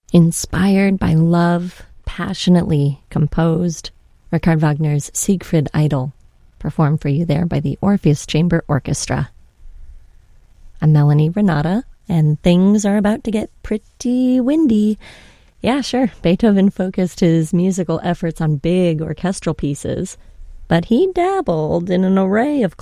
Inspired by love, passionately composed. Richard Wagner's Siegfried Idol, performed for you there by the Orpheus Chamber Orchestra. I'm Melanie Renata, and things are about to get pretty windy. Yeah, sure, Beethoven focused his musical efforts on big orchestral pieces, but he dabbled in an array of